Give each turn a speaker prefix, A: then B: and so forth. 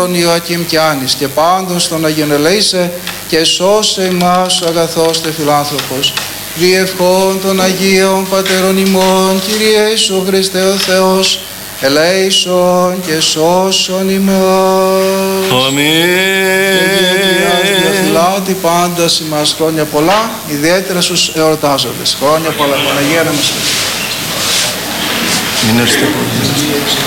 A: πατέρων Ιωακήμ και Άνης και πάντων στον Αγίον ελέησε και σώσε ημάς ο αγαθός τε φιλάνθρωπος. Διευχών των Αγίων Πατέρων ημών, Κύριε Ιησού Χριστέ ο Θεός, ελέησον και σώσον ημάς.
B: Αμήν.
A: Και διαφυλάτη πάντα ημάς χρόνια πολλά, ιδιαίτερα στους εορτάζοντες. Χρόνια πολλά, Παναγία να μας.
B: Μην έρθετε πολύ.